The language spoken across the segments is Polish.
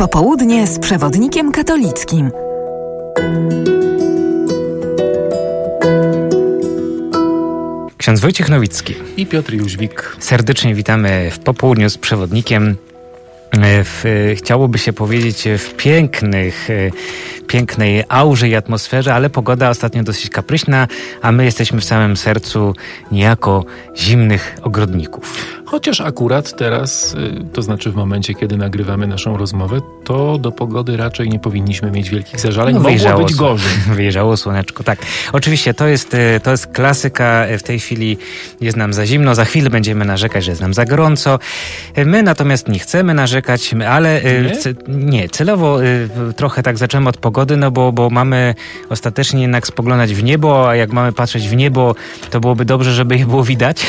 Popołudnie z przewodnikiem katolickim. Ksiądz Wojciech Nowicki i Piotr Jóźwik. Serdecznie witamy w Popołudniu z przewodnikiem. Chciałoby się powiedzieć w pięknej aurze i atmosferze, ale pogoda ostatnio dosyć kapryśna, a my jesteśmy w samym sercu niejako zimnych ogrodników. Chociaż akurat teraz, to znaczy w momencie, kiedy nagrywamy naszą rozmowę, to do pogody raczej nie powinniśmy mieć wielkich zażaleń. Mogło być gorzej. Wyjrzało słoneczko, tak. Oczywiście to jest klasyka. W tej chwili jest nam za zimno, za chwilę będziemy narzekać, że jest nam za gorąco. My natomiast nie chcemy narzekać, ale celowo trochę tak zaczęmy od pogody, no bo mamy ostatecznie jednak spoglądać w niebo, a jak mamy patrzeć w niebo, to byłoby dobrze, żeby je było widać.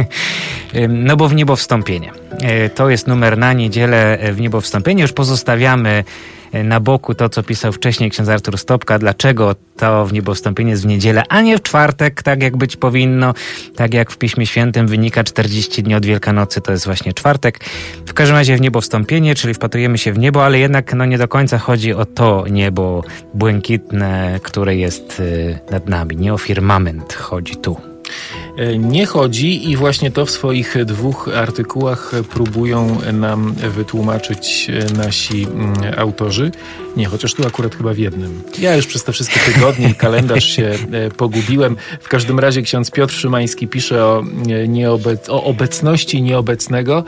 No bo w niebo wstąpienie. To jest numer na niedzielę, w niebo wstąpienie. Już pozostawiamy na boku to, co pisał wcześniej ksiądz Artur Stopka. Dlaczego to w niebo wstąpienie jest w niedzielę, a nie w czwartek, tak jak być powinno. Tak jak w Piśmie Świętym wynika 40 dni od Wielkanocy, to jest właśnie czwartek. W każdym razie w niebo wstąpienie, czyli wpatrujemy się w niebo, ale jednak nie do końca chodzi o to niebo błękitne, które jest nad nami. Nie o firmament chodzi tu. Nie chodzi i właśnie to w swoich 2 artykułach próbują nam wytłumaczyć nasi autorzy. Nie, chociaż tu akurat chyba w jednym. Ja już przez te wszystkie tygodnie i kalendarz się pogubiłem. W każdym razie ksiądz Piotr Szymański pisze o obecności nieobecnego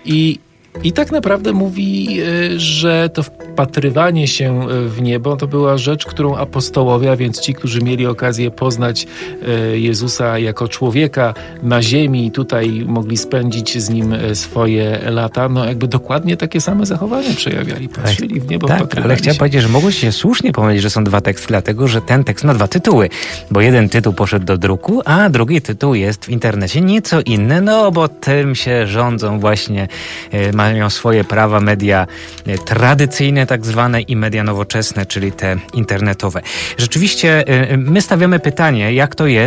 i tak naprawdę mówi, że to wpatrywanie się w niebo to była rzecz, którą apostołowie, a więc ci, którzy mieli okazję poznać Jezusa jako człowieka na ziemi i tutaj mogli spędzić z Nim swoje lata, jakby dokładnie takie same zachowania przejawiali. Patrzyli w niebo, tak, ale chciałem powiedzieć, że mogło się słusznie pomylić, że są 2 teksty, dlatego że ten tekst ma 2 tytuły, bo jeden tytuł poszedł do druku, a drugi tytuł jest w internecie nieco inny, bo tym się rządzą właśnie mają swoje prawa media tradycyjne tak zwane i media nowoczesne, czyli te internetowe. Rzeczywiście my stawiamy pytanie, jak to jest,